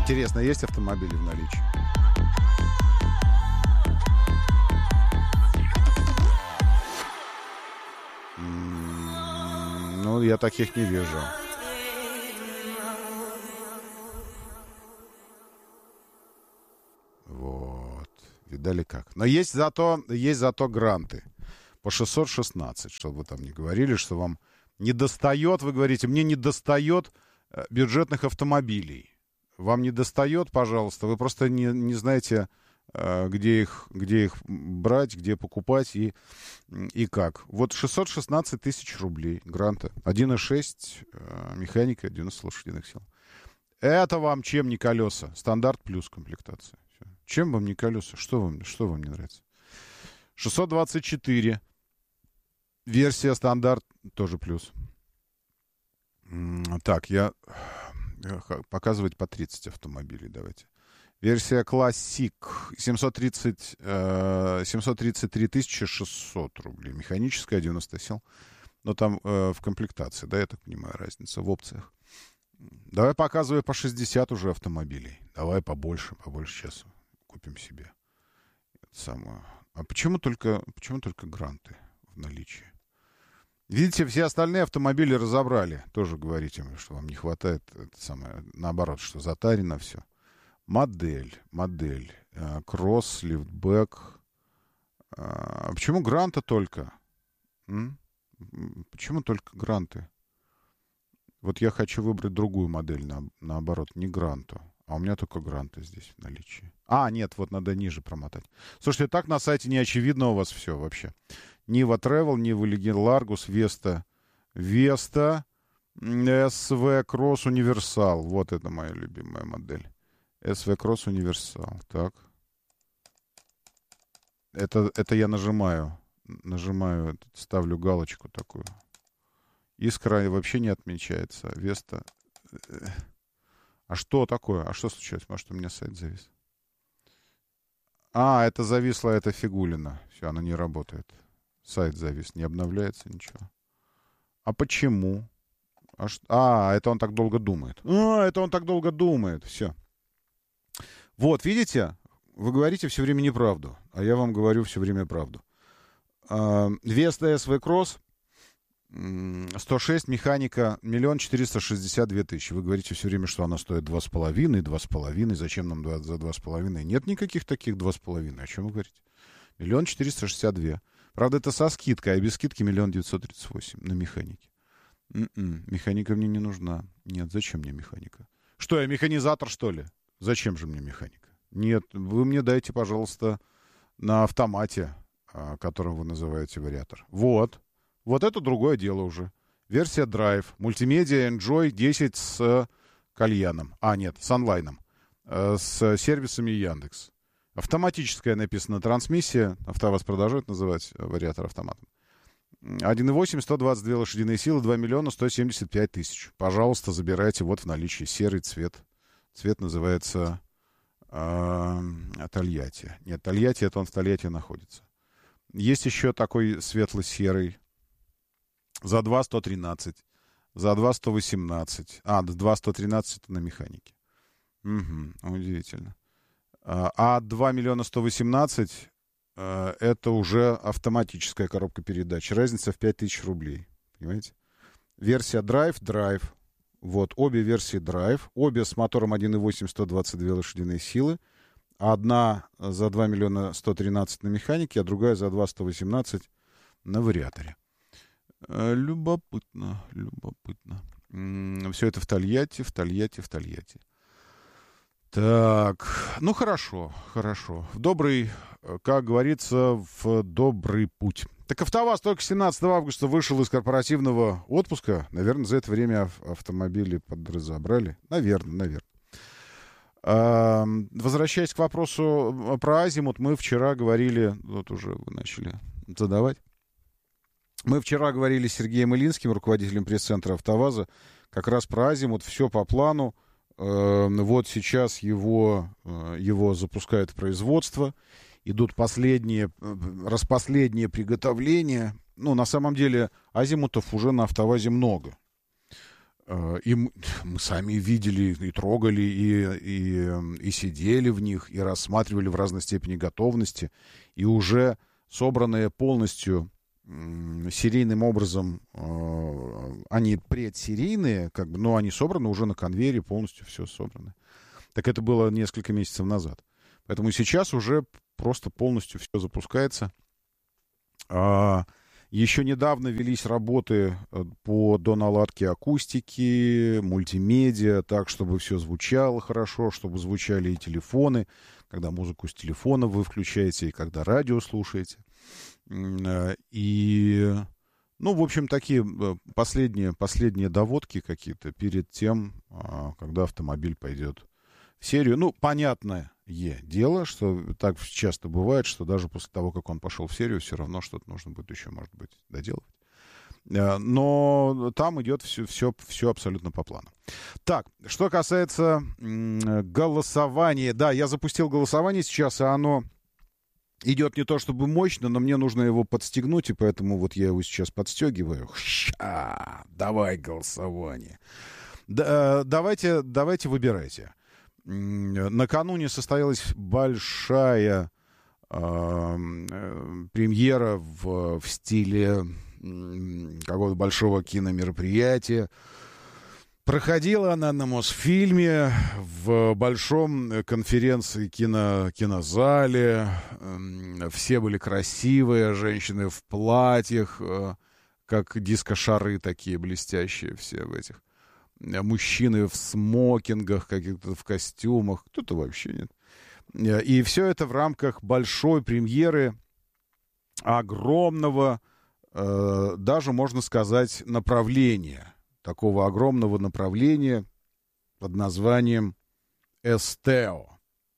Интересно, есть автомобили в наличии? Ну, я таких не вижу. Вот. Видали как? Но есть зато гранты по 616, чтобы вы там не говорили, что вам не достает, вы говорите, мне не достает бюджетных автомобилей. Вам не достает, пожалуйста, вы просто не знаете, где их брать, где покупать и как. Вот 616 тысяч рублей гранта. 1.6 механика, 90 лошадиных сил. Это вам чем не колеса? Стандарт плюс комплектация. Все. Чем вам не колеса? Что вам не нравится? 624. Версия стандарт тоже плюс. Так, показывать по 30 автомобилей давайте. Версия Classic 733 600 рублей. Механическая, 90 сил. Но там в комплектации, да, я так понимаю, разница в опциях. Давай показывай по 60 уже автомобилей. Давай побольше сейчас купим себе. Это самое. А почему только гранты в наличии? Видите, все остальные автомобили разобрали. Тоже говорите, что вам не хватает. Это самое, наоборот, что затарено все. Модель. Кросс, лифтбэк. Почему гранта только? Почему только гранты? Вот я хочу выбрать другую модель, наоборот, не гранту. А у меня только гранты здесь в наличии. Нет, вот надо ниже промотать. Слушайте, так на сайте не очевидно у вас все вообще. Нива Travel, Нива Ларгус, Веста, СВ Кросс Универсал. Вот это моя любимая модель. СВ Кросс Универсал. Так. Это я нажимаю, ставлю галочку такую. Искра вообще не отмечается. Веста. А что такое? А что случилось? Может, у меня сайт завис? Это зависла эта фигулина. Все, она не работает. Сайт завис, не обновляется ничего. А почему? Это он так долго думает. Все. Вот, видите? Вы говорите все время неправду, а я вам говорю все время правду. Веста СВ Кросс 106, механика, 1 462 000. Вы говорите все время, что она стоит 2,5. Зачем нам за 2,5? Нет никаких таких 2,5. О чем вы говорите? 1 462 000. Правда, это со скидкой, а без скидки 1 938 000 на механике. Механика мне не нужна. Нет, зачем мне механика? Что, я механизатор, что ли? Зачем же мне механика? Нет, вы мне дайте, пожалуйста, на автомате, которым вы называете вариатор. Вот это другое дело уже. Версия Drive. Мультимедиа Enjoy 10 с кальяном. С онлайном. С сервисами Яндекс. Автоматическая написана трансмиссия. АвтоВАЗ продолжает называть вариатор автоматом. 1.8, 122 лошадиные силы, 2 175 000. Пожалуйста, забирайте. Вот в наличии серый цвет. Цвет называется Тольятти. Нет, Тольятти, это он в Тольятти находится. Есть еще такой светло-серый. За 2 113. За 2 118. 2 113 это на механике. Удивительно. 2 118 это уже автоматическая коробка передач. Разница в 5000 рублей. Понимаете? Версия Drive. Вот, обе версии Drive. Обе с мотором 1.8, 122 лошадиные силы. Одна за 2 113 на механике, а другая за 2 118 на вариаторе. Любопытно. Все это в Тольятти. Так, хорошо. Как говорится, в добрый путь. Так АвтоВАЗ только 17 августа вышел из корпоративного отпуска. Наверное, за это время автомобили подразобрали. Наверное. Возвращаясь к вопросу про Азимут, мы вчера говорили, вот уже вы начали задавать. Мы вчера говорили с Сергеем Илинским, руководителем пресс-центра АвтоВАЗа, как раз про Азимут, все по плану. Вот сейчас его запускают в производство, идут распоследние приготовления. На самом деле, азимутов уже на АвтоВАЗе много. И мы сами видели, и трогали, и сидели в них, и рассматривали в разной степени готовности. И уже собранные полностью серийным образом, они предсерийные, как бы, но они собраны уже на конвейере, полностью все собрано. Так это было несколько месяцев назад. Поэтому сейчас уже просто полностью все запускается. Еще недавно велись работы по доналадке акустики, мультимедиа, так, чтобы все звучало хорошо, чтобы звучали и телефоны, когда музыку с телефона вы включаете, и когда радио слушаете. И, ну, в общем, такие последние доводки какие-то перед тем, когда автомобиль пойдет в серию. Ну, понятное дело, что так часто бывает, что даже после того, как он пошел в серию, все равно что-то нужно будет еще, может быть, доделать. Но там идет все абсолютно по плану. Так, что касается голосования. Да, я запустил голосование сейчас, и оно идет не то чтобы мощно, но мне нужно его подстегнуть, и поэтому вот я его сейчас подстегиваю. Давай голосование. Давайте выбирайте. Накануне состоялась большая премьера в стиле какого-то большого киномероприятия. Проходила она на Мосфильме в большом кинозале. Все были красивые, женщины в платьях, как диско-шары такие блестящие все в этих. Мужчины в смокингах, каких-то в костюмах, кто-то вообще нет. И все это в рамках большой премьеры огромного, даже можно сказать, направления. Такого огромного направления под названием «Эстео».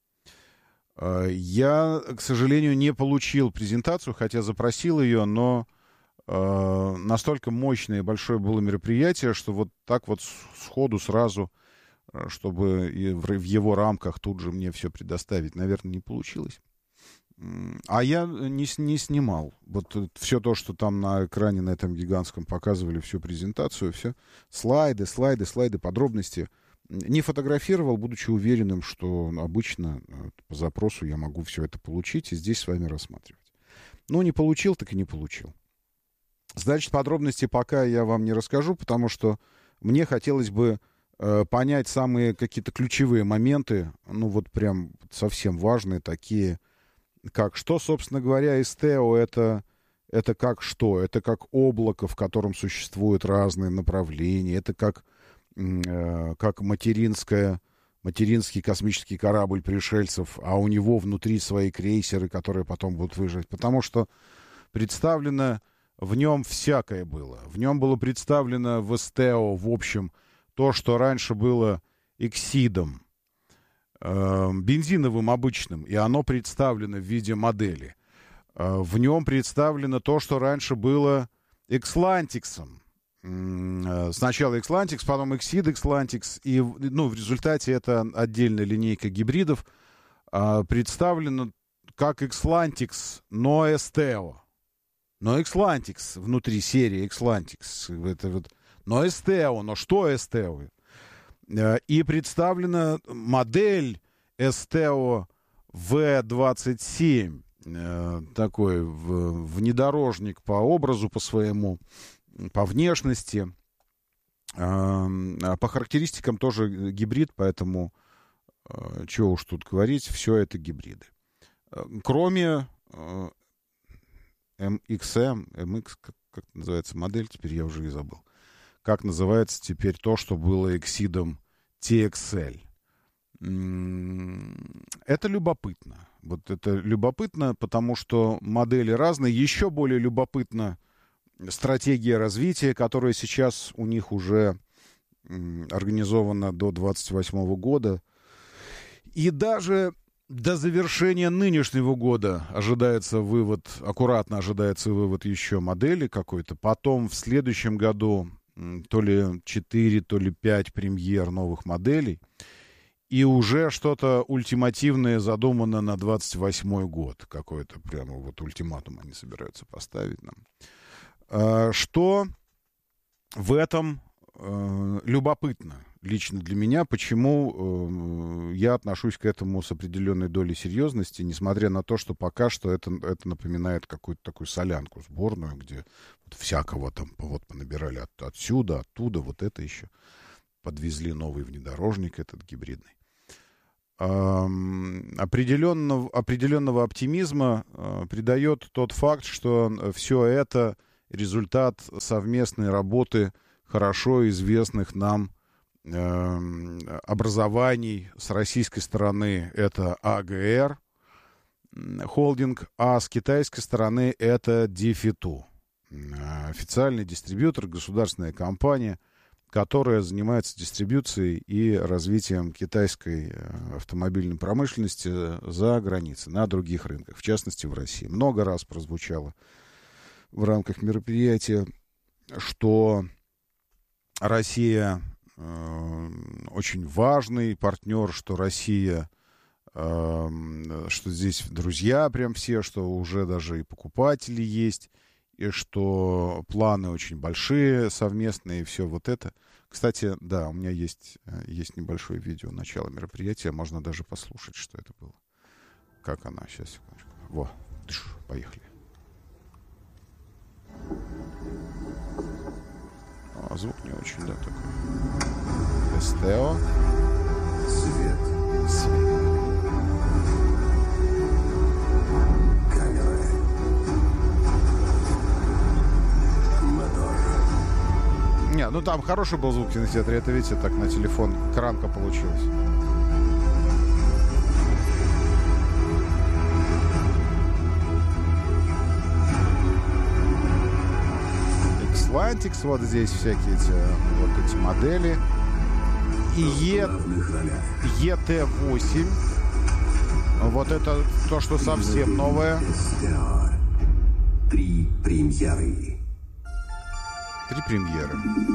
Я, к сожалению, не получил презентацию, хотя запросил ее, но настолько мощное и большое было мероприятие, что вот так вот сходу сразу, чтобы и в его рамках тут же мне все предоставить, наверное, не получилось. А я не снимал. Вот все то, что там на экране на этом гигантском показывали, всю презентацию, все слайды, подробности. Не фотографировал, будучи уверенным, что обычно по запросу я могу все это получить и здесь с вами рассматривать. Но не получил, так и не получил. Значит, подробности пока я вам не расскажу, потому что мне хотелось бы понять самые какие-то ключевые моменты, ну вот прям совсем важные, такие, как что, собственно говоря, Эстео это как что? Это как облако, в котором существуют разные направления, это как материнский космический корабль пришельцев, а у него внутри свои крейсеры, которые потом будут выезжать, потому что представлено в нем всякое было. В нем было представлено в Эстео, в общем, то, что раньше было эксидом, бензиновым обычным, и оно представлено в виде модели. В нем представлено то, что раньше было Экслантиксом. Сначала Экслантикс, потом Эксид Экслантикс, и в результате это отдельная линейка гибридов представлена как Экслантикс, но Эстео. Но Экслантикс внутри серии Экслантикс. Но Эстео, но что Эстео? И представлена модель Эстео В27. Такой внедорожник по образу, по своему, по внешности. По характеристикам тоже гибрид, поэтому чего уж тут говорить, все это гибриды. Кроме MX, как называется модель, теперь я уже и забыл. Как называется теперь то, что было Exidom TXL. Это любопытно. Вот это любопытно, потому что модели разные. Еще более любопытна стратегия развития, которая сейчас у них уже организована до 2028 года. И даже до завершения нынешнего года аккуратно ожидается вывод еще модели какой-то. Потом в следующем году то ли 4, то ли 5 премьер новых моделей. И уже что-то ультимативное задумано на 28 год. Какой-то прямо вот ультиматум они собираются поставить нам. Что в этом любопытно лично для меня, почему я отношусь к этому с определенной долей серьезности, несмотря на то, что пока что это напоминает какую-то такую солянку сборную, где вот всякого там вот понабирали отсюда, оттуда, вот это еще. Подвезли новый внедорожник этот гибридный. Определенного оптимизма придает тот факт, что все это результат совместной работы хорошо известных нам образований. С российской стороны это АГР холдинг, а с китайской стороны это Дифиту, официальный дистрибьютор, государственная компания, которая занимается дистрибьюцией и развитием китайской автомобильной промышленности за границей, на других рынках, в частности в России. Много раз прозвучало в рамках мероприятия, что Россия очень важный партнер, что Россия, что здесь друзья прям все, что уже даже и покупатели есть, и что планы очень большие, совместные, и все вот это. Кстати, да, у меня есть небольшое видео начала мероприятия, можно даже послушать, что это было. Как она? Сейчас, секундочку. Во, поехали. Звук не очень, да, такой. Эстео. Свет. Не, ну там хороший был звук в кинотеатре. Это, видите, так на телефон кранка получилась. Xlantix, вот здесь всякие эти модели. И ET8. Вот это то, что совсем новое. 3 премьеры. 3 премьеры.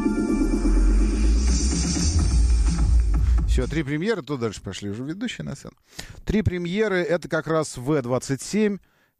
Все, 3 премьеры, тут дальше пошли уже ведущие на сцену. 3 премьеры, это как раз V27,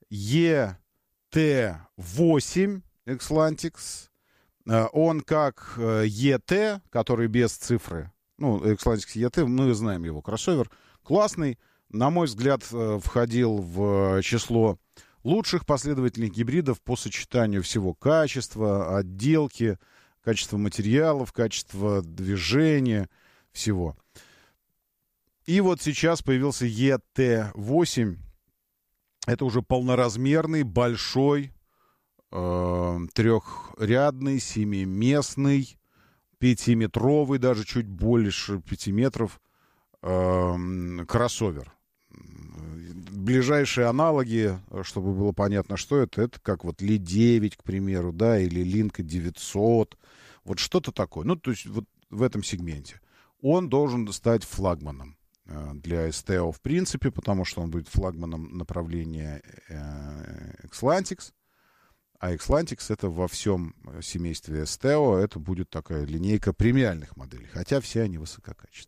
ET8 Xlantix. Он как ET, который без цифры. Ну, Xlantix ET, мы знаем его, кроссовер. Классный, на мой взгляд, входил в число лучших последовательных гибридов по сочетанию всего: качества, отделки, качества материалов, качества движения, всего. И вот сейчас появился ET8. Это уже полноразмерный, большой, трехрядный, семиместный, 5-метровый, даже чуть больше 5 метров кроссовер. Ближайшие аналоги, чтобы было понятно, что это как вот Ли 9, к примеру, да, или Линка 900, вот что-то такое. Ну, то есть вот в этом сегменте. Он должен стать флагманом для Esteo в принципе, потому что он будет флагманом направления Xlantix. А Xlantix это во всем семействе Esteo, это будет такая линейка премиальных моделей, хотя все они высококачественные.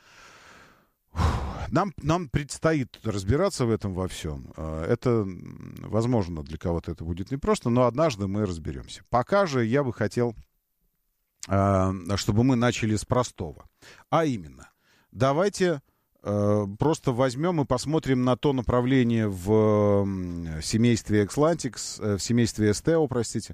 Нам предстоит разбираться в этом во всем. Это, возможно, для кого-то это будет непросто, но однажды мы разберемся. Пока же я бы хотел, чтобы мы начали с простого. А именно, давайте просто возьмем и посмотрим на то направление в семействе Xlantix, в семействе Esteo, простите,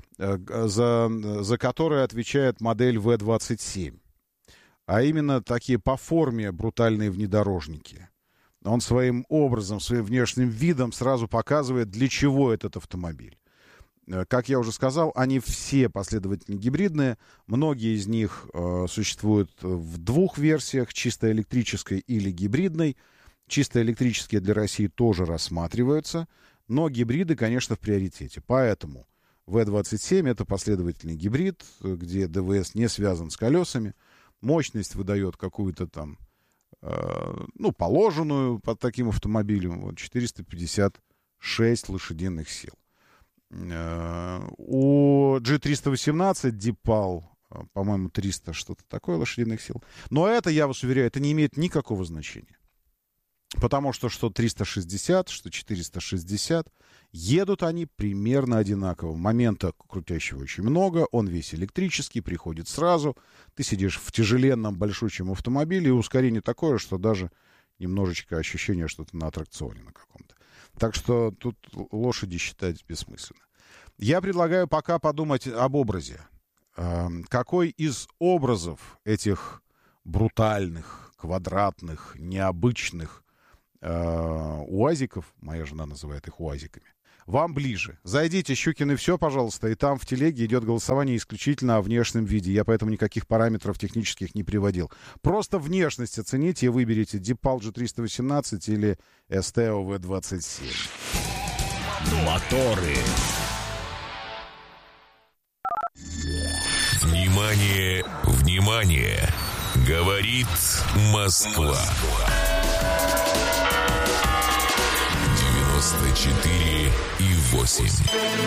за которое отвечает модель V27. А именно такие по форме брутальные внедорожники. Он своим образом, своим внешним видом сразу показывает, для чего этот автомобиль. Как я уже сказал, они все последовательно гибридные. Многие из них существуют в 2 версиях, чисто электрической или гибридной. Чисто электрические для России тоже рассматриваются, но гибриды, конечно, в приоритете. Поэтому V27 это последовательный гибрид, где ДВС не связан с колесами. Мощность выдает какую-то там, положенную под таким автомобилем, вот 456 лошадиных сил. У G318 Deepal, по-моему, 300 что-то такое лошадиных сил. Но это, я вас уверяю, это не имеет никакого значения. Потому что 360, что 460, едут они примерно одинаково. Момента крутящего очень много, он весь электрический, приходит сразу. Ты сидишь в тяжеленном, большущем автомобиле, и ускорение такое, что даже немножечко ощущение, что ты на аттракционе на каком-то. Так что тут лошади считать бессмысленно. Я предлагаю пока подумать об образе. Какой из образов этих брутальных, квадратных, необычных уазиков, моя жена называет их уазиками, вам ближе? Зайдите, Щукин и все, пожалуйста, и там в телеге идет голосование исключительно о внешнем виде. Я поэтому никаких параметров технических не приводил. Просто внешность оцените и выберите Deepal G318 или STO V27. Моторы. Внимание, внимание! Говорит Москва. 94,8.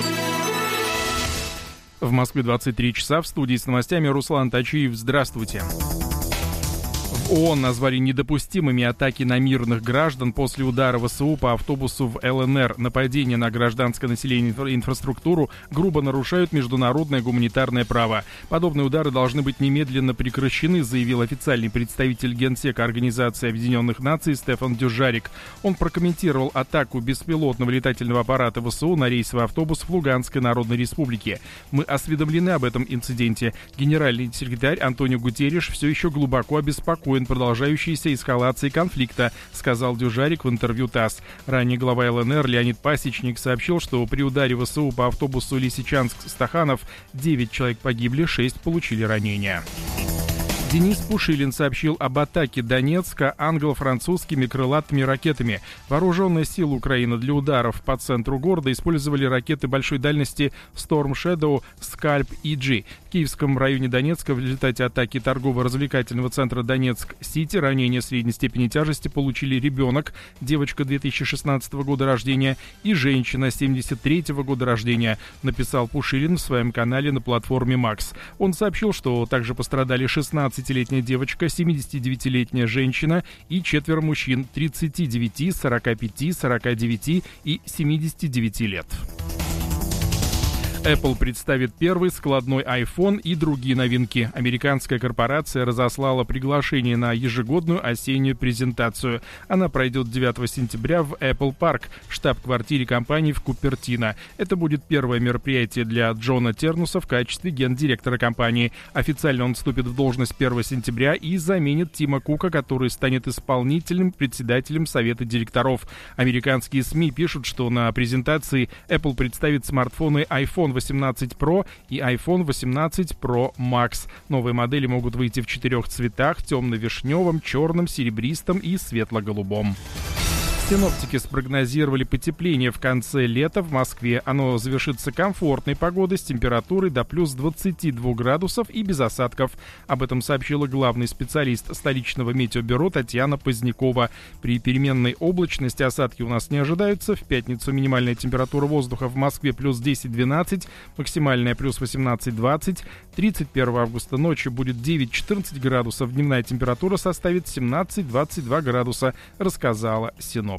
В Москве 23 часа. В студии с новостями Руслан Тачиев. Здравствуйте. В ООН назвали недопустимыми атаки на мирных граждан после удара ВСУ по автобусу в ЛНР. Нападения на гражданское население и инфраструктуру грубо нарушают международное гуманитарное право. Подобные удары должны быть немедленно прекращены, заявил официальный представитель Генсека Организации Объединенных Наций Стефан Дюжарик. Он прокомментировал атаку беспилотного летательного аппарата ВСУ на рейсовый автобус в Луганской Народной Республике. Мы осведомлены об этом инциденте. Генеральный секретарь Антонио Гутерриш все еще глубоко обеспокоен продолжающейся эскалацией конфликта, сказал Дюжарик в интервью ТАСС. Ранее глава ЛНР Леонид Пасечник сообщил, что при ударе ВСУ по автобусу Лисичанск-Стаханов 9 человек погибли, 6 получили ранения. Денис Пушилин сообщил об атаке Донецка англо-французскими крылатыми ракетами. Вооруженные силы Украины для ударов по центру города использовали ракеты большой дальности Storm Shadow, Scalp EG. В Киевском районе Донецка в результате атаки торгово-развлекательного центра Донецк-Сити ранения средней степени тяжести получили ребенок, девочка 2016 года рождения, и женщина 73 года рождения, написал Пушилин в своем канале на платформе Max. Он сообщил, что также пострадали 16-летняя девочка, 79-летняя женщина и 4 мужчин 39, 45, 49 и 79 лет. Apple представит первый складной iPhone и другие новинки. Американская корпорация разослала приглашение на ежегодную осеннюю презентацию. Она пройдет 9 сентября в Apple Park, штаб-квартире компании в Купертино. Это будет первое мероприятие для Джона Тернуса в качестве гендиректора компании. Официально он вступит в должность 1 сентября и заменит Тима Кука, который станет исполнительным председателем совета директоров. Американские СМИ пишут, что на презентации Apple представит смартфоны iPhone 18 Pro и iPhone 18 Pro Max. Новые модели могут выйти в 4 цветах: темно-вишневом, черном, серебристом и светло-голубом. Синоптики спрогнозировали потепление в конце лета в Москве. Оно завершится комфортной погодой с температурой до плюс 22 градусов и без осадков. Об этом сообщила главный специалист столичного метеобюро Татьяна Позднякова. При переменной облачности осадки у нас не ожидаются. В пятницу минимальная температура воздуха в Москве плюс 10-12, максимальная плюс 18-20. 31 августа ночью будет 9-14 градусов, дневная температура составит 17-22 градуса, рассказала синоптик.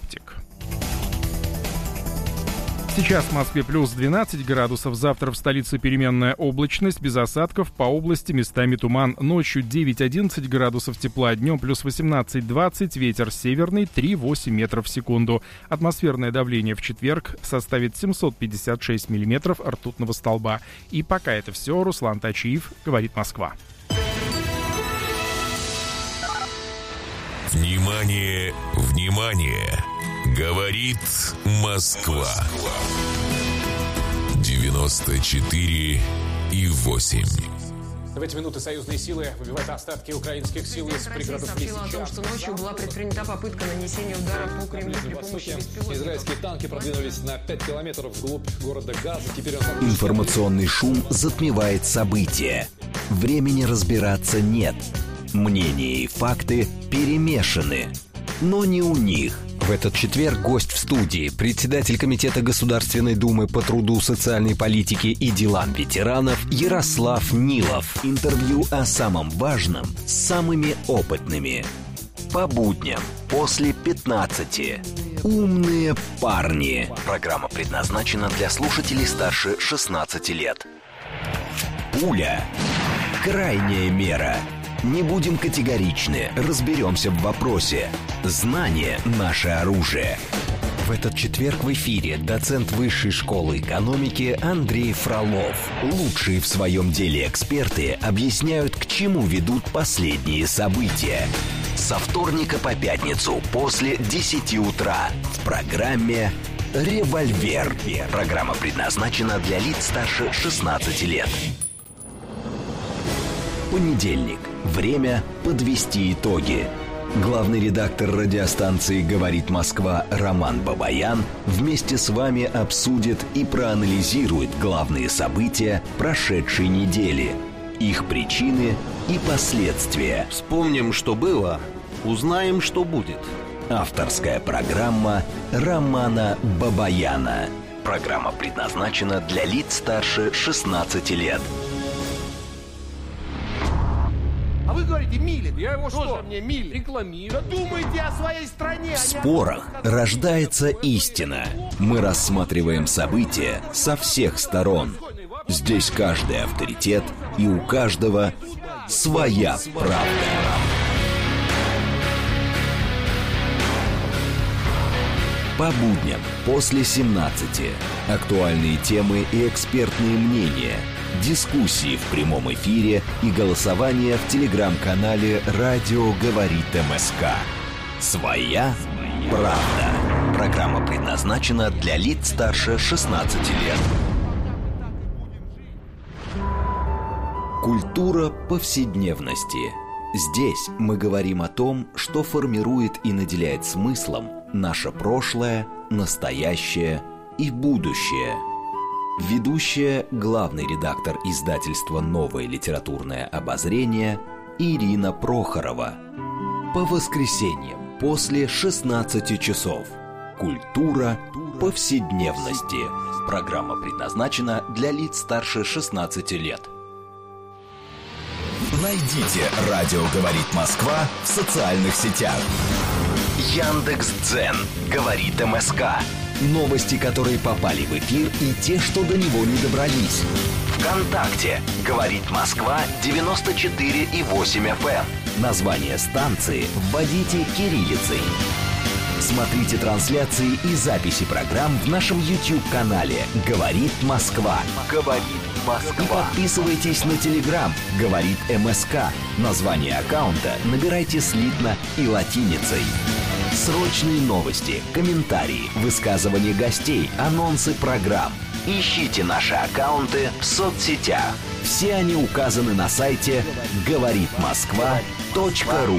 Сейчас в Москве плюс 12 градусов, завтра в столице переменная облачность, без осадков, по области местами туман. Ночью 9-11 градусов тепла, днем плюс 18-20, ветер северный 3-8 метров в секунду. Атмосферное давление в четверг составит 756 миллиметров ртутного столба. И пока это все, Руслан Тачиев, говорит Москва. Внимание, внимание! Говорит Москва. 94,8. В эти минуты союзные силы выбивают остатки украинских сил из пригородов Лисичанска. Сообщила о том, что ночью была предпринята попытка нанесения удара по Кремлю при помощи беспилотников. Израильские танки продвинулись на 5 километров вглубь города Газа. Теперь Информационный шум затмевает события. Времени разбираться нет. Мнения и факты перемешаны. Но не у них. В этот четверг гость в студии, председатель Комитета Государственной Думы по труду, социальной политике и делам ветеранов Ярослав Нилов. Интервью о самом важном с самыми опытными. По будням после 15. «Умные парни». Программа предназначена для слушателей старше 16 лет. Пуля. Крайняя мера. Не будем категоричны, разберемся в вопросе. Знание – наше оружие. В этот четверг в эфире доцент Высшей школы экономики Андрей Фролов. Лучшие в своем деле эксперты объясняют, к чему ведут последние события. Со вторника по пятницу после 10 утра в программе «Револьвер». Программа предназначена для лиц старше 16 лет. Понедельник. Время подвести итоги. Главный редактор радиостанции «Говорит Москва» Роман Бабаян вместе с вами обсудит и проанализирует главные события прошедшей недели, их причины и последствия. Вспомним, что было, узнаем, что будет. Авторская программа Романа Бабаяна. Программа предназначена для лиц старше 16 лет. А вы говорите, милит. Я его что? Мне милит. Рекламирую. Да думайте о своей стране. В спорах рождается истина. Мы рассматриваем события со всех сторон. Здесь каждый авторитет, и у каждого своя правда. По будням после 17. Актуальные темы и экспертные мнения. Дискуссии в прямом эфире и голосование в телеграм-канале «Радио говорит МСК». Своя правда. Программа предназначена для лиц старше 16 лет. Культура повседневности. Здесь мы говорим о том, что формирует и наделяет смыслом наше прошлое, настоящее и будущее. Ведущая, главный редактор издательства «Новое литературное обозрение» Ирина Прохорова. По воскресеньям после 16 часов. Культура повседневности. Программа предназначена для лиц старше 16 лет. Найдите «Радио говорит Москва» в социальных сетях. Яндекс.Дзен говорит МСК. Новости, которые попали в эфир, и те, что до него не добрались. ВКонтакте говорит Москва 94,8 FM. Название станции вводите кириллицей. Смотрите трансляции и записи программ в нашем YouTube-канале «Говорит Москва». «Говорит Москва». И подписывайтесь на Telegram «Говорит МСК». Название аккаунта набирайте слитно и латиницей. Срочные новости, комментарии, высказывания гостей, анонсы программ. Ищите наши аккаунты в соцсетях. Все они указаны на сайте говоритмосква.ру.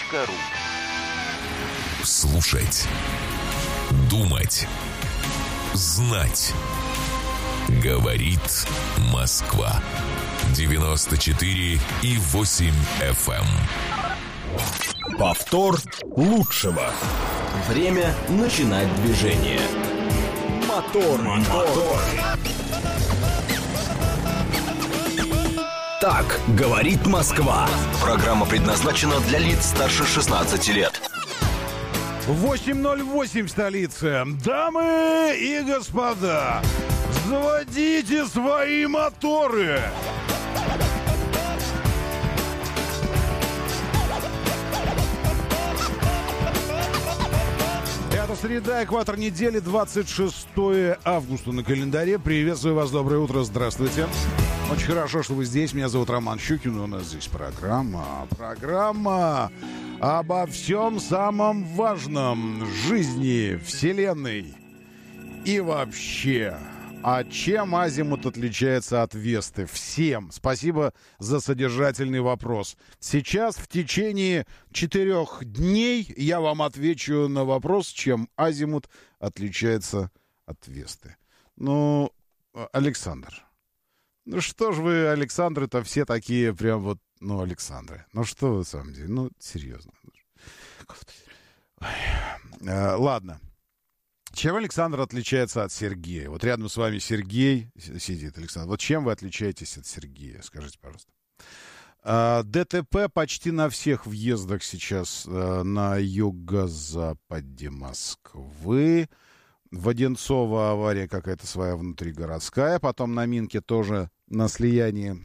Слушать, думать, знать. Говорит Москва. 94,8 FM. Повтор лучшего. Время начинать движение. Мотор. Так говорит Москва. Программа предназначена для лиц старше 16 лет. 8:08 в столице. Дамы и господа, заводите свои моторы. Это среда, экватор недели, 26 августа на календаре. Приветствую вас, доброе утро, здравствуйте. Очень хорошо, что вы здесь. Меня зовут Роман Щукин. У нас здесь программа обо всем самом важном жизни, вселенной и вообще. А чем Азимут отличается от Весты? Всем спасибо за содержательный вопрос. Сейчас в течение 4 дней я вам отвечу на вопрос, чем Азимут отличается от Весты. Ну, Александр. Ну что ж вы, Александры-то все такие прям вот, ну, Александры. Ну что вы, на самом деле, ну, серьезно. Ладно. Чем Александр отличается от Сергея? Вот рядом с вами Сергей сидит, Александр. Вот чем вы отличаетесь от Сергея? Скажите, пожалуйста. ДТП почти на всех въездах сейчас на юго-западе Москвы. В Одинцово авария какая-то своя внутригородская. Потом на Минке тоже на слиянии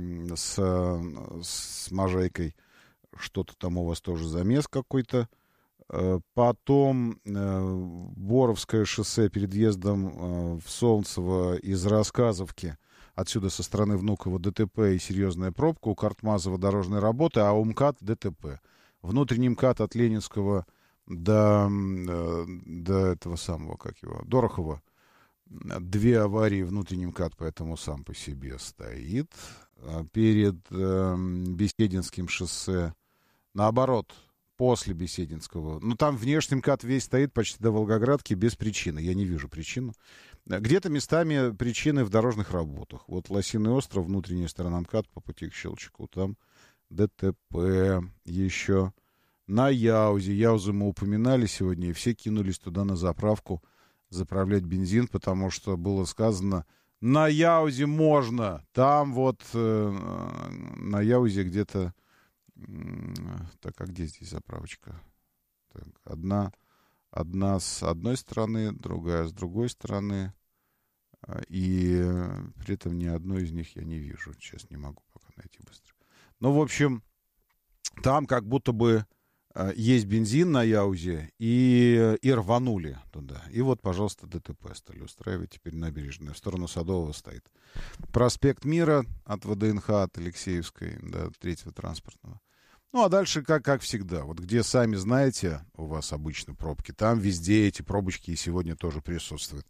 с Можайкой. Что-то там у вас тоже замес какой-то. Потом Боровское шоссе перед въездом в Солнцево из Рассказовки. Отсюда со стороны Внуково ДТП и серьезная пробка. У Картмазова дорожные работы, а у МКАД ДТП. Внутренний МКАД от Ленинского до этого самого, как его, Дорохова. 2 аварии, внутренний МКАД, поэтому сам по себе стоит. Перед Бесединским шоссе, наоборот, после Бесединского. Ну, там внешний МКАД весь стоит почти до Волгоградки без причины. Я не вижу причину. Где-то местами причины в дорожных работах. Вот Лосиный остров, внутренняя сторона МКАД по пути к Щелчаку. Там ДТП еще. На Яузе. Яузы мы упоминали сегодня, и все кинулись туда на заправку заправлять бензин, потому что было сказано, на Яузе можно. Там вот на Яузе где-то... Так, а где здесь заправочка? Так, одна с одной стороны, другая с другой стороны. И при этом ни одной из них я не вижу. Сейчас не могу пока найти быстро. Ну, в общем, там как будто бы есть бензин на Яузе, и рванули туда. И вот, пожалуйста, ДТП стали устраивать. Теперь набережная в сторону Садового стоит. Проспект Мира от ВДНХ, от Алексеевской до 3-го транспортного. Ну, а дальше, как всегда, вот где, сами знаете, у вас обычно пробки, там везде эти пробочки и сегодня тоже присутствуют.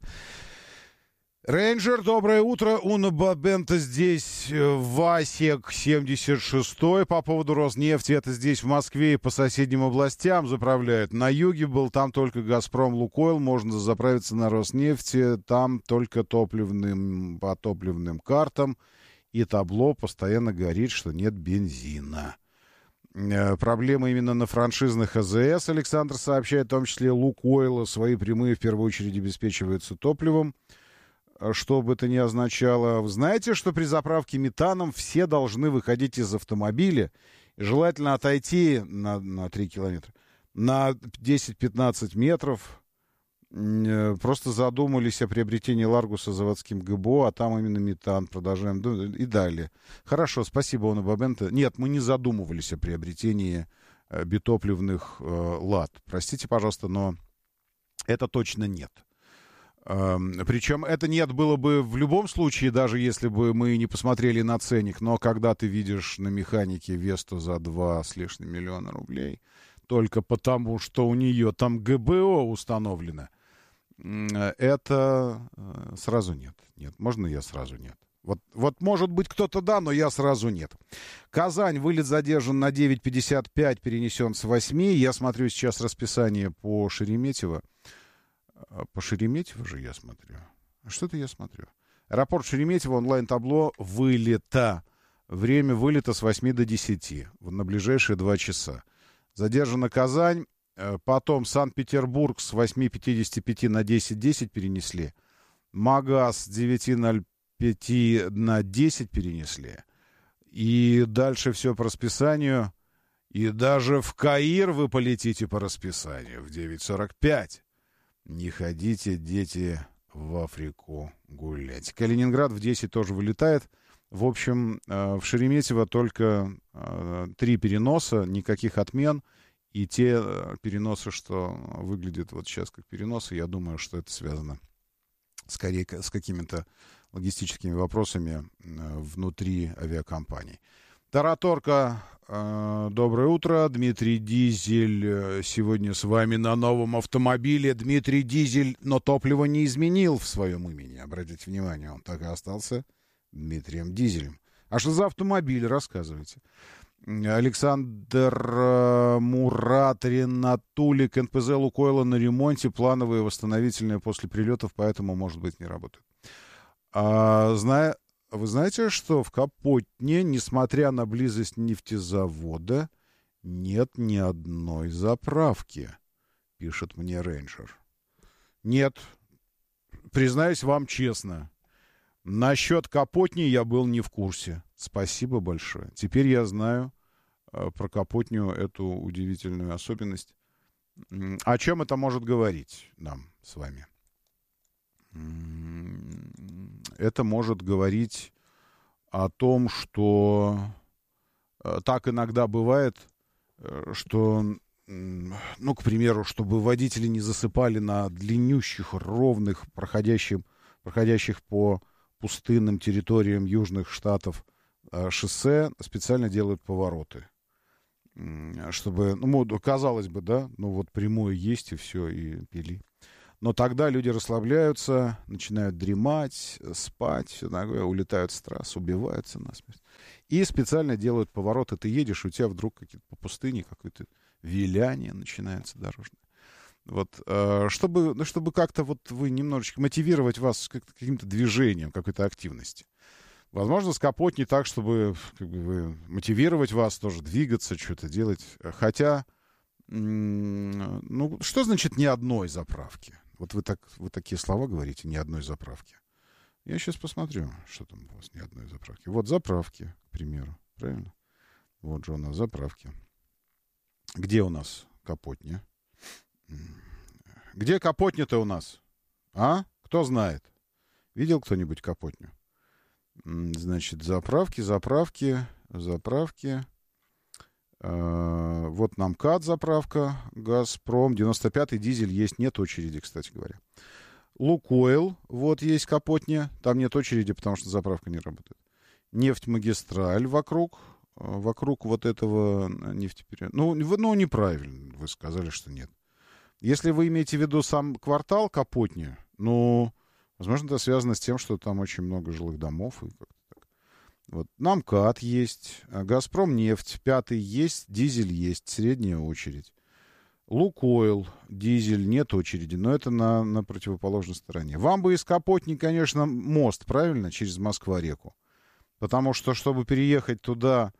Рейнджер, доброе утро. Уна Бабента здесь, Васек 76-й. По поводу Роснефти, это здесь в Москве и по соседним областям заправляют. На юге был, там только Газпром, Лукойл, можно заправиться на Роснефти, там только по топливным картам. И табло постоянно горит, что нет бензина. Проблемы именно на франшизных АЗС, Александр сообщает, в том числе Лукойла, свои прямые в первую очередь обеспечиваются топливом, что бы это ни означало. Вы знаете, что при заправке метаном все должны выходить из автомобиля, желательно отойти на 3 километра, на 10-15 метров, просто задумались о приобретении Ларгуса заводским ГБО, а там именно метан, продолжаем и далее. Хорошо, спасибо, Уна Бабента. Нет, мы не задумывались о приобретении битопливных лад. Простите, пожалуйста, но это точно нет. Причем это нет было бы в любом случае, даже если бы мы не посмотрели на ценник, но когда ты видишь на механике Весту за 2 с лишним миллиона рублей, только потому, что у нее там ГБО установлено, это сразу нет. Нет, можно я сразу нет? Вот может быть кто-то да, но я сразу нет. Казань, вылет задержан на 9:55, перенесен с 8. Я смотрю сейчас расписание по Шереметьево. По Шереметьево же я смотрю. Что-то я смотрю. Аэропорт Шереметьево, онлайн-табло вылета. Время вылета с 8 до 10 на ближайшие 2 часа. Задержана Казань. Потом Санкт-Петербург с 8:55 на 10:10 перенесли. Магаз с 9:05 на 10 перенесли. И дальше все по расписанию. И даже в Каир вы полетите по расписанию в 9:45. Не ходите, дети, в Африку гулять. Калининград в 10 тоже вылетает. В общем, в Шереметьево только 3 переноса, никаких отмен. И те переносы, что выглядят вот сейчас как переносы, я думаю, что это связано скорее с какими-то логистическими вопросами внутри авиакомпаний. Тараторка, доброе утро. Дмитрий Дизель сегодня с вами на новом автомобиле. Дмитрий Дизель, но топливо не изменил в своем имени. Обратите внимание, он так и остался Дмитрием Дизелем. А что за автомобиль, рассказывайте. Александр Мурат, Ренатулик, НПЗ Лукойла на ремонте, плановые восстановительные после прилетов, поэтому, может быть, не работают. Вы знаете, что в Капотне, несмотря на близость нефтезавода, нет ни одной заправки, пишет мне Рейнджер. Нет, признаюсь вам честно. Насчет Капотни я был не в курсе. Спасибо большое. Теперь я знаю про Капотню эту удивительную особенность. О чем это может говорить нам с вами? Это может говорить о том, что так иногда бывает, что, ну, к примеру, чтобы водители не засыпали на длиннющих, ровных, проходящих по пустынным территориям южных штатов шоссе, специально делают повороты. Чтобы, ну, казалось бы, да, ну вот прямое есть и все, и пили. Но тогда люди расслабляются, начинают дремать, спать, все такое, улетают с трасс, убиваются насмерть. И специально делают повороты. Ты едешь, у тебя вдруг какие-то по пустыне какое-то виляние начинается дорожное. Вот, чтобы как-то вот вы немножечко мотивировать вас каким-то движением, какой-то активности. Возможно, с Капотни так, чтобы как бы, мотивировать вас тоже двигаться, что-то делать. Хотя, ну, что значит ни одной заправки? Вот вы такие слова говорите, ни одной заправки. Я сейчас посмотрю, что там у вас ни одной заправки. Вот заправки, к примеру, правильно? Вот же у нас заправки. Где у нас Капотни? Где Капотня-то у нас? А? Кто знает? Видел кто-нибудь Капотню? Значит, заправки. Вот нам КАТ заправка, Газпром, 95-й дизель есть, нет очереди, кстати говоря. Лукойл, вот есть Капотня, там нет очереди, потому что заправка не работает. Нефтьмагистраль вокруг вот этого нефтепериода. Ну, неправильно вы сказали, что нет. Если вы имеете в виду сам квартал Капотни, ну, возможно, это связано с тем, что там очень много жилых домов и как-то так. Вот. Нам КАТ есть, Газпром нефть, 5-й есть, дизель есть, средняя очередь. Лукойл, дизель, нет очереди, но это на противоположной стороне. Вам бы из Капотни, конечно, мост, правильно, через Москва-реку. Потому что, чтобы переехать туда,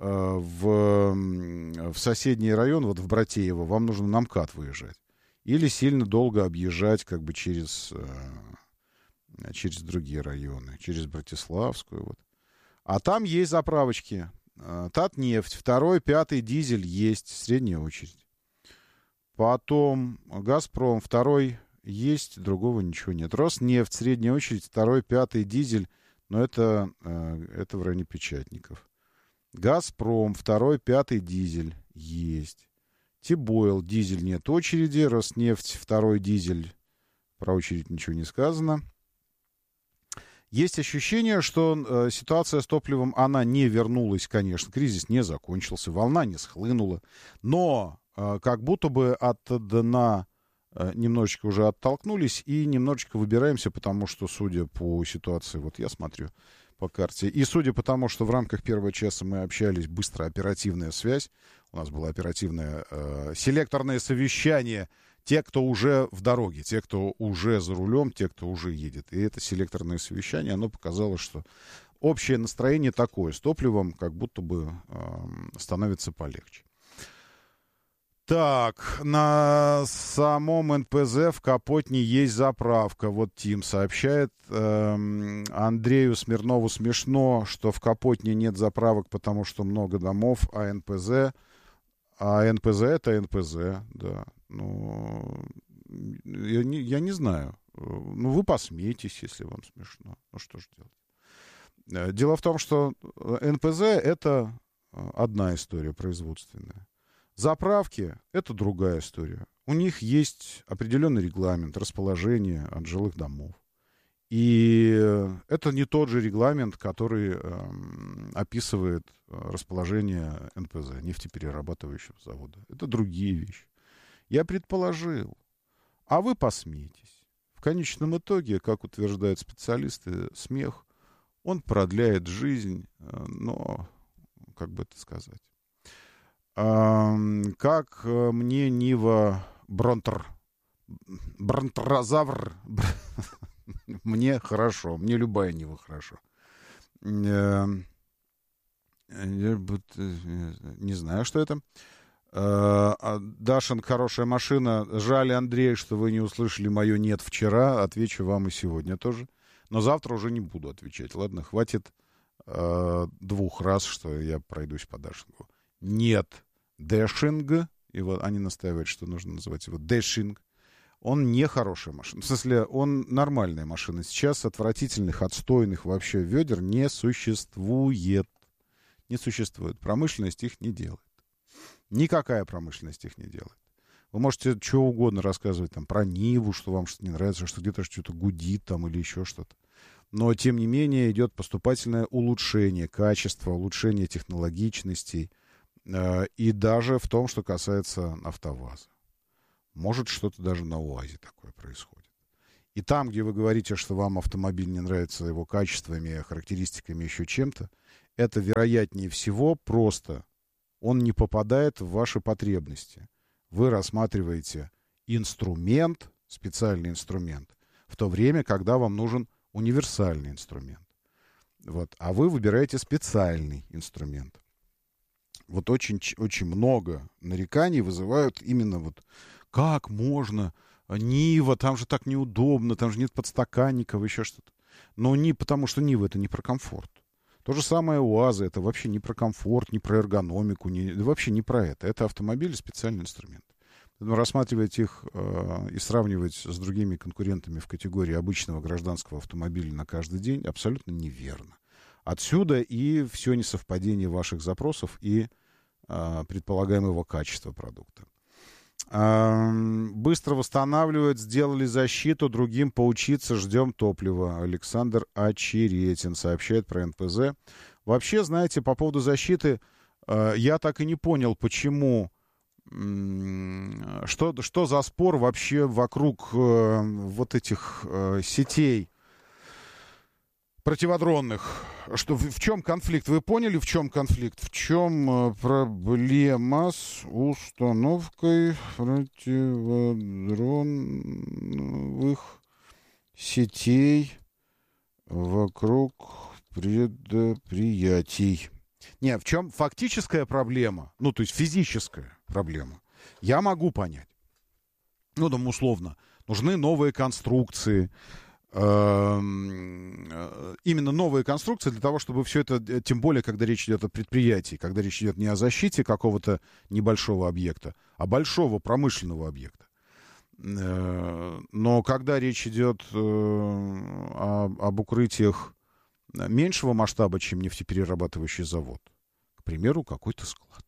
в соседний район, вот в Братеево, вам нужно на МКАД выезжать. Или сильно долго объезжать как бы через другие районы, через Братиславскую. Вот. А там есть заправочки. Татнефть, 2-й, 5-й дизель есть, средняя очередь. Потом Газпром, 2-й есть, другого ничего нет. Роснефть, средняя очередь, 2-й, 5-й дизель, но это в районе Печатников. Газпром, 2-й, 5-й дизель есть. Тибойл, дизель, нет очереди. Роснефть, 2-й дизель, про очередь ничего не сказано. Есть ощущение, что ситуация с топливом, она не вернулась, конечно, кризис не закончился, волна не схлынула, но как будто бы от дна немножечко уже оттолкнулись и немножечко выбираемся, потому что, судя по ситуации, вот я смотрю по карте, и судя по тому, что в рамках первого часа мы общались, быстро оперативная связь, у нас было оперативное селекторное совещание, те, кто уже в дороге, те, кто уже за рулем, те, кто уже едет. И это селекторное совещание, оно показало, что общее настроение такое, с топливом как будто бы становится полегче. Так, на самом НПЗ в Капотне есть заправка. Вот Тим сообщает. Андрею Смирнову смешно, что в Капотне нет заправок, потому что много домов, а НПЗ это НПЗ, да. Ну, я не знаю. Ну, вы посмеетесь, если вам смешно. Ну, что же делать? Дело в том, что НПЗ — это одна история производственная. Заправки — это другая история. У них есть определенный регламент расположения от жилых домов. И это не тот же регламент, который описывает расположение НПЗ, нефтеперерабатывающего завода. Это другие вещи. Я предположил, а вы посмейтесь. В конечном итоге, как утверждают специалисты, смех, он продляет жизнь, но, как бы это сказать, как мне Нива Бронтозавр, мне хорошо, мне любая Нива хорошо. Не знаю, что это. Дашин, хорошая машина. Жаль, Андрей, что вы не услышали мое «нет» вчера. Отвечу вам и сегодня тоже. Но завтра уже не буду отвечать. Ладно, хватит 2 раз, что я пройдусь по дашингу. Нет дэшинг, и вот они настаивают, что нужно называть его дэшинг. Он не хорошая машина. В смысле, он нормальная машина. Сейчас отвратительных, отстойных вообще ведер не существует. Не существует. Промышленность их не делает. Никакая промышленность их не делает. Вы можете что угодно рассказывать там про Ниву, что вам что-то не нравится, что где-то что-то гудит там или еще что-то. Но, тем не менее, идет поступательное улучшение качества, улучшение технологичности. И даже в том, что касается АвтоВАЗа. Может, что-то даже на УАЗе такое происходит. И там, где вы говорите, что вам автомобиль не нравится его качествами, характеристиками, еще чем-то, это, вероятнее всего, просто он не попадает в ваши потребности. Вы рассматриваете инструмент, специальный инструмент, в то время, когда вам нужен универсальный инструмент. Вот. А вы выбираете специальный инструмент. Вот очень, очень много нареканий вызывают именно вот как можно, Нива, там же так неудобно, там же нет подстаканников, еще что-то. Но не потому, что Нива — это не про комфорт. То же самое УАЗы, это вообще не про комфорт, не про эргономику, вообще не про это. Это автомобили, специальный инструмент. Поэтому рассматривать их и сравнивать с другими конкурентами в категории обычного гражданского автомобиля на каждый день абсолютно неверно. Отсюда и все несовпадение ваших запросов и предполагаемого качества продукта. Быстро восстанавливают, сделали защиту, другим поучиться, ждем топлива. Александр Очеретин сообщает про НПЗ. Вообще, знаете, по поводу защиты, я так и не понял, почему, что за спор вообще вокруг вот этих сетей противодронных. Что, в чем конфликт? Вы поняли, в чем конфликт? В чем проблема с установкой противодроновых сетей вокруг предприятий? Не, в чем фактическая проблема? Ну, то есть физическая проблема. Я могу понять. Ну, там, условно, нужны новые конструкции, именно новые конструкции для того, чтобы все это, тем более, когда речь идет о предприятии, когда речь идет не о защите какого-то небольшого объекта, а большого промышленного объекта. Но когда речь идет об укрытиях меньшего масштаба, чем нефтеперерабатывающий завод, к примеру, какой-то склад.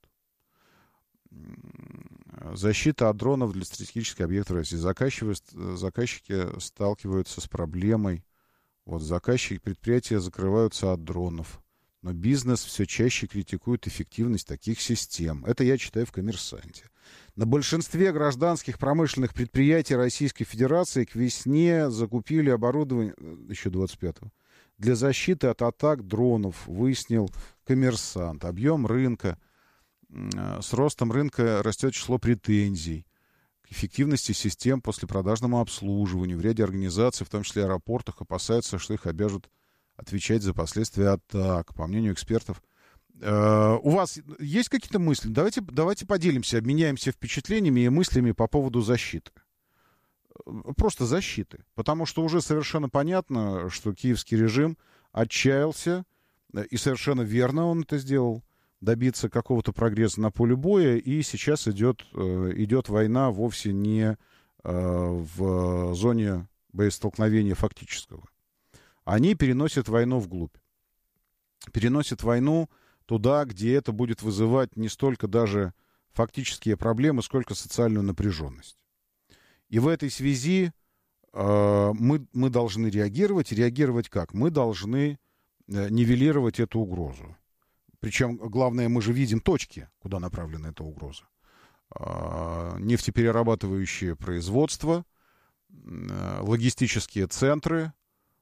Защита от дронов для стратегических объектов России. Заказчики сталкиваются с проблемой. Вот предприятия закрываются от дронов. Но бизнес все чаще критикует эффективность таких систем. Это я читаю в «Коммерсанте». На большинстве гражданских промышленных предприятий Российской Федерации к весне закупили оборудование, еще 25-го, для защиты от атак дронов, выяснил «Коммерсант». Объем рынка. С ростом рынка растет число претензий к эффективности систем послепродажному обслуживанию. В ряде организаций, в том числе аэропортах, опасаются, что их обяжут отвечать за последствия атак. По мнению экспертов. У вас есть какие-то мысли? Давайте поделимся, обменяемся впечатлениями и мыслями по поводу защиты. Просто защиты. Потому что уже совершенно понятно, что киевский режим отчаялся, и совершенно верно он это сделал, добиться какого-то прогресса на поле боя, и сейчас идет война вовсе не в зоне боестолкновения фактического. Они переносят войну вглубь. Переносят войну туда, где это будет вызывать не столько даже фактические проблемы, сколько социальную напряженность. И в этой связи мы должны реагировать. И реагировать как? Мы должны нивелировать эту угрозу. Причем, главное, мы же видим точки, куда направлена эта угроза. Нефтеперерабатывающее производство, логистические центры.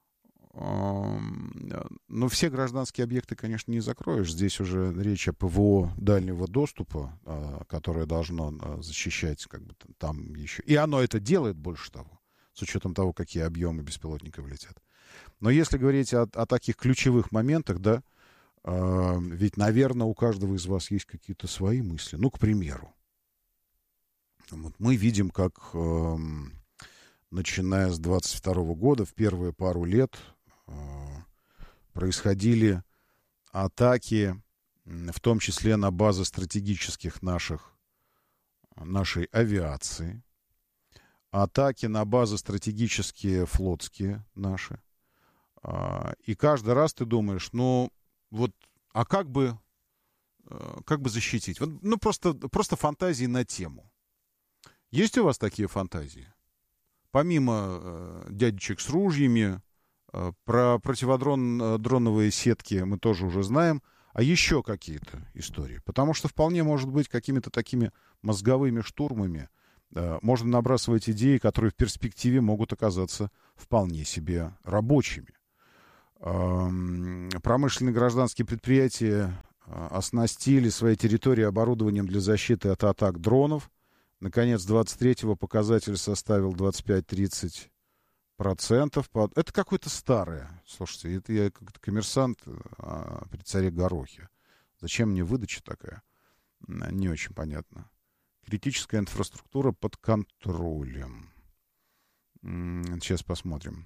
Но все гражданские объекты, конечно, не закроешь. Здесь уже речь о ПВО дальнего доступа, которое должно защищать как бы там еще. И оно это делает, больше того, с учетом того, какие объемы беспилотников летят. Но если говорить о таких ключевых моментах, да, ведь, наверное, у каждого из вас есть какие-то свои мысли. Ну, к примеру, вот мы видим, как, начиная с 22 года, в первые пару лет происходили атаки, в том числе на базы стратегических нашей авиации, атаки на базы стратегические флотские наши. И каждый раз ты думаешь, а как бы защитить? Просто фантазии на тему. Есть у вас такие фантазии? Помимо дядечек с ружьями, про противодроновые сетки мы тоже уже знаем, а еще какие-то истории. Потому что вполне может быть какими-то такими мозговыми штурмами можно набрасывать идеи, которые в перспективе могут оказаться вполне себе рабочими. Промышленные гражданские предприятия оснастили свои территории оборудованием для защиты от атак дронов. Наконец, 23-го показатель составил 25-30%. Это какое-то старое. Слушайте, это я как коммерсант при царе Горохе. Зачем мне выдача такая? Не очень понятно. Критическая инфраструктура под контролем. Сейчас посмотрим.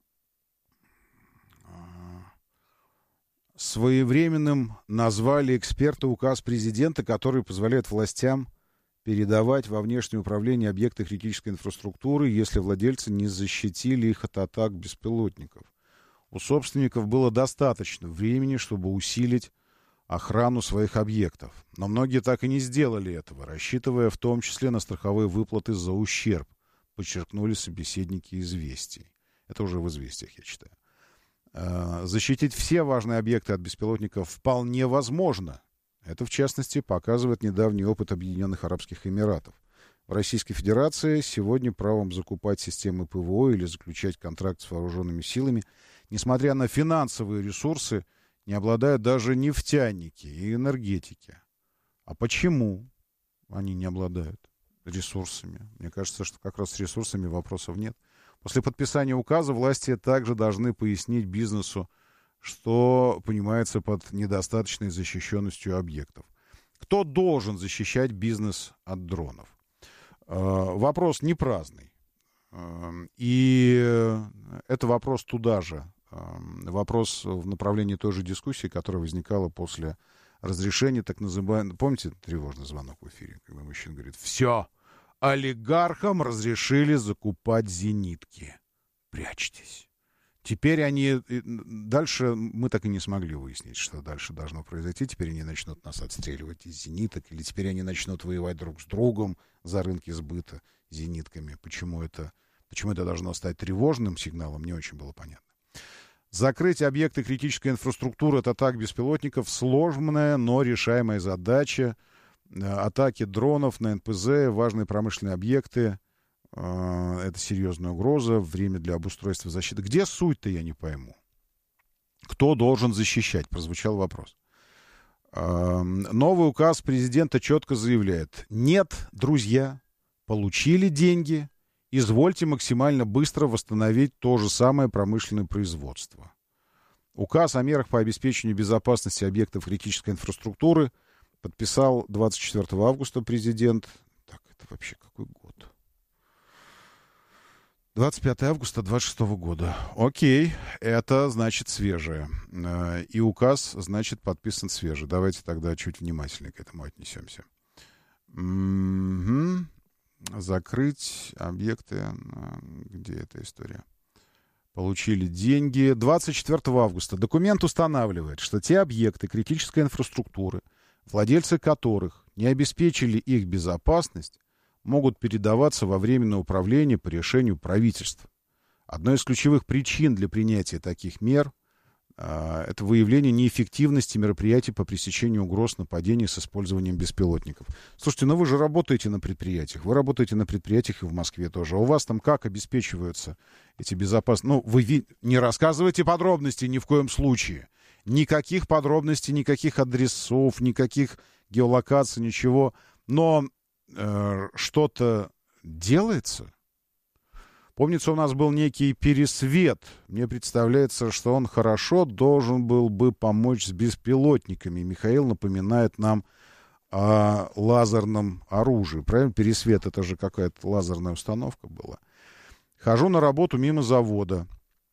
Своевременным назвали эксперты указ президента, который позволяет властям передавать во внешнее управление объекты критической инфраструктуры, если владельцы не защитили их от атак беспилотников. У собственников было достаточно времени, чтобы усилить охрану своих объектов. Но многие так и не сделали этого, рассчитывая в том числе на страховые выплаты за ущерб, подчеркнули собеседники «Известий». Это уже в «Известиях», я читаю. Защитить все важные объекты от беспилотников вполне возможно. Это, в частности, показывает недавний опыт Объединенных Арабских Эмиратов. В Российской Федерации сегодня правом закупать системы ПВО или заключать контракт с вооруженными силами, несмотря на финансовые ресурсы, не обладают даже нефтяники и энергетики. А почему они не обладают ресурсами? Мне кажется, что как раз с ресурсами вопросов нет. После подписания указа власти также должны пояснить бизнесу, что понимается под недостаточной защищенностью объектов. Кто должен защищать бизнес от дронов? Вопрос не праздный. И это вопрос туда же. Вопрос в направлении той же дискуссии, которая возникала после разрешения так называемого... Помните тревожный звонок в эфире, когда мужчина говорит: все, олигархам разрешили закупать зенитки. Прячьтесь. Теперь они... Дальше мы так и не смогли выяснить, что дальше должно произойти. Теперь они начнут нас отстреливать из зениток, или теперь они начнут воевать друг с другом за рынки сбыта зенитками. Почему это должно стать тревожным сигналом, не очень было понятно. Закрыть объекты критической инфраструктуры от атак беспилотников — сложная, но решаемая задача. Атаки дронов на НПЗ, важные промышленные объекты — это серьезная угроза. Время для обустройства защиты. Где суть-то, я не пойму. Кто должен защищать? Прозвучал вопрос. Новый указ президента четко заявляет: нет, друзья, получили деньги, извольте максимально быстро восстановить то же самое промышленное производство. Указ о мерах по обеспечению безопасности объектов критической инфраструктуры подписал 24 августа президент. Так, это вообще какой год? 25 августа 26 года. Окей, это значит свежее. И указ, значит, подписан свежий. Давайте тогда чуть внимательнее к этому отнесемся. Закрыть объекты. Где эта история? Получили деньги. 24 августа. Документ устанавливает, что те объекты критической инфраструктуры, владельцы которых не обеспечили их безопасность, могут передаваться во временное управление по решению правительства. Одной из ключевых причин для принятия таких мер это выявление неэффективности мероприятий по пресечению угроз нападений с использованием беспилотников. Слушайте, вы же работаете на предприятиях. Вы работаете на предприятиях и в Москве тоже. А у вас там как обеспечиваются эти безопасности? Вы не рассказывайте подробностей ни в коем случае. Никаких подробностей, никаких адресов, никаких геолокаций, ничего. Но что-то делается? Помнится, у нас был некий Пересвет. Мне представляется, что он хорошо должен был бы помочь с беспилотниками. Михаил напоминает нам о лазерном оружии. Правильно? Пересвет — это же какая-то лазерная установка была. Хожу на работу мимо завода.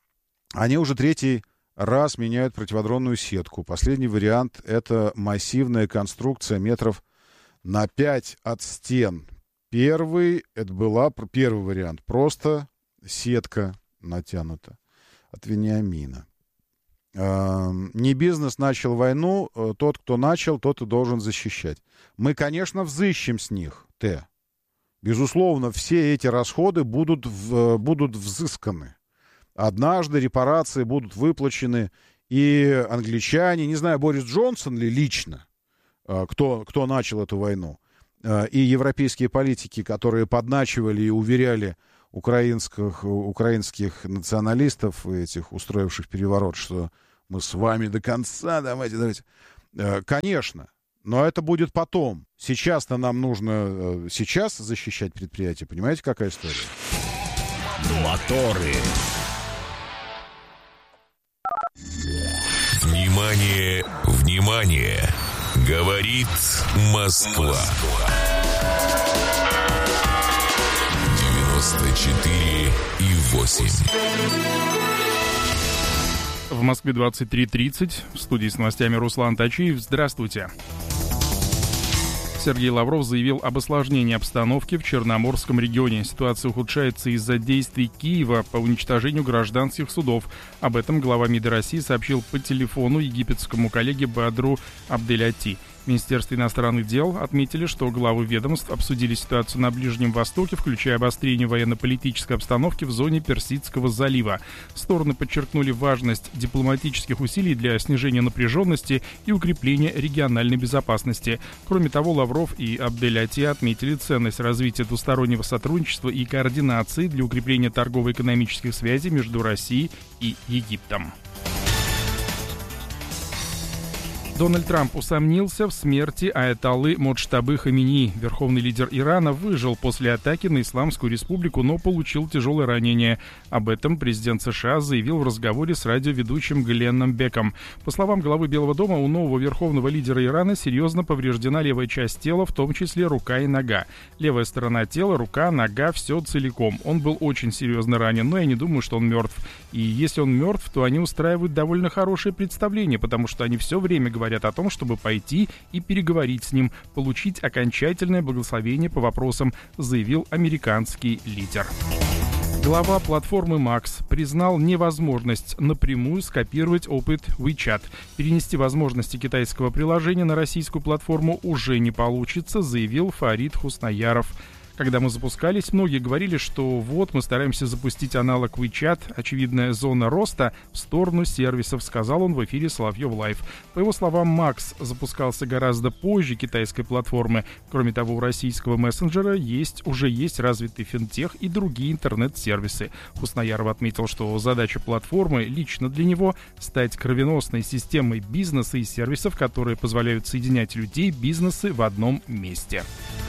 Они уже третий раз меняют противодронную сетку. Последний вариант — это массивная конструкция метров на 5 от стен. Первый вариант. Просто сетка натянута от Вениамина. Не бизнес начал войну, тот, кто начал, тот и должен защищать. Мы, конечно, взыщем с них, Безусловно, все эти расходы будут взысканы. Однажды репарации будут выплачены, и англичане, не знаю, Борис Джонсон ли лично, кто начал эту войну, и европейские политики, которые подначивали и уверяли украинских националистов, этих устроивших переворот, что мы с вами до конца, давайте. Конечно, но это будет потом. Сейчас-то нам нужно сейчас защищать предприятие. Понимаете, какая история? Моторы. Внимание, внимание! Говорит Москва. 94,8. В Москве 23:30. В студии с новостями Руслан Тачиев. Здравствуйте. Сергей Лавров заявил об осложнении обстановки в Черноморском регионе. Ситуация ухудшается из-за действий Киева по уничтожению гражданских судов. Об этом глава МИДа России сообщил по телефону египетскому коллеге Бадру Абделяти. В Министерстве иностранных дел отметили, что главы ведомств обсудили ситуацию на Ближнем Востоке, включая обострение военно-политической обстановки в зоне Персидского залива. Стороны подчеркнули важность дипломатических усилий для снижения напряженности и укрепления региональной безопасности. Кроме того, Лавров и Абделяти отметили ценность развития двустороннего сотрудничества и координации для укрепления торгово-экономических связей между Россией и Египтом. Дональд Трамп усомнился в смерти аятоллы Моджтабы Хаминеи. Верховный лидер Ирана выжил после атаки на Исламскую Республику, но получил тяжелое ранение. Об этом президент США заявил в разговоре с радиоведущим Гленном Беком. По словам главы Белого дома, у нового верховного лидера Ирана серьезно повреждена левая часть тела, в том числе рука и нога. Левая сторона тела, рука, нога, все целиком. Он был очень серьезно ранен, но я не думаю, что он мертв. И если он мертв, то они устраивают довольно хорошее представление, потому что они все время говорят о том, чтобы пойти и переговорить с ним, получить окончательное благословение по вопросам, заявил американский лидер. Глава платформы Max признал невозможность напрямую скопировать опыт WeChat. Перенести возможности китайского приложения на российскую платформу уже не получится, заявил Фарид Хуснаяров. Когда мы запускались, многие говорили, что вот мы стараемся запустить аналог WeChat, очевидная зона роста в сторону сервисов, сказал он в эфире Соловьев Лайв. По его словам, Max запускался гораздо позже китайской платформы. Кроме того, у российского мессенджера уже есть развитый финтех и другие интернет-сервисы. Хуснаяров отметил, что задача платформы лично для него стать кровеносной системой бизнеса и сервисов, которые позволяют соединять людей, бизнесы в одном месте.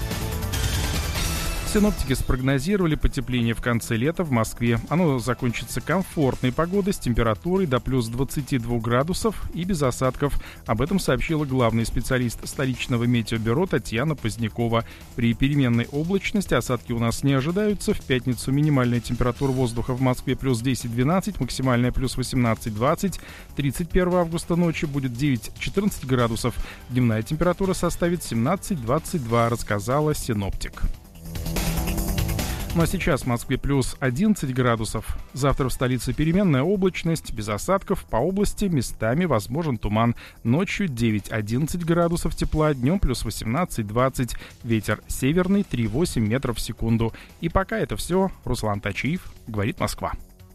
Синоптики спрогнозировали потепление в конце лета в Москве. Оно закончится комфортной погодой с температурой до плюс 22 градусов и без осадков. Об этом сообщила главный специалист столичного метеобюро Татьяна Позднякова. При переменной облачности осадки у нас не ожидаются. В пятницу минимальная температура воздуха в Москве плюс 10-12, максимальная плюс 18-20. 31 августа ночью будет 9-14 градусов. Дневная температура составит 17-22, рассказала синоптик. Ну а сейчас в Москве плюс 11 градусов. Завтра в столице переменная облачность, без осадков. По области местами возможен туман. Ночью 9-11 градусов тепла, днем плюс 18-20. Ветер северный 3,8 метров в секунду. И пока это все. Руслан Тачиев, говорит Москва.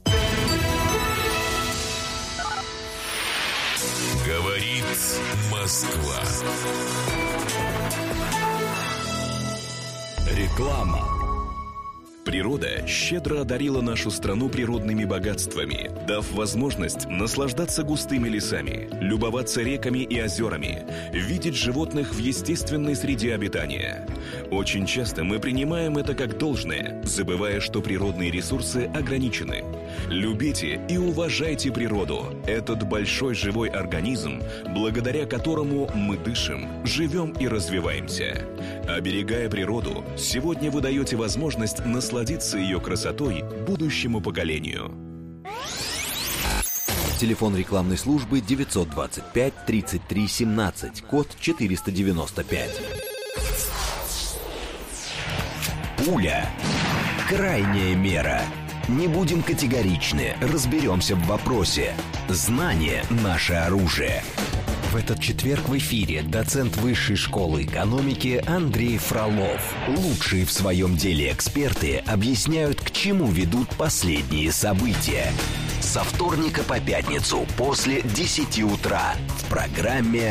Говорит Москва. Реклама. Природа щедро одарила нашу страну природными богатствами, дав возможность наслаждаться густыми лесами, любоваться реками и озерами, видеть животных в естественной среде обитания. Очень часто мы принимаем это как должное, забывая, что природные ресурсы ограничены. Любите и уважайте природу, этот большой живой организм, благодаря которому мы дышим, живем и развиваемся. Оберегая природу, сегодня вы даете возможность насладиться ее красотой будущему поколению. Телефон рекламной службы 925 33 17, код 495. Пуля. Крайняя мера. Не будем категоричны, разберемся в вопросе. Знание – наше оружие. В этот четверг в эфире доцент Высшей школы экономики Андрей Фролов. Лучшие в своем деле эксперты объясняют, к чему ведут последние события. Со вторника по пятницу после 10 утра в программе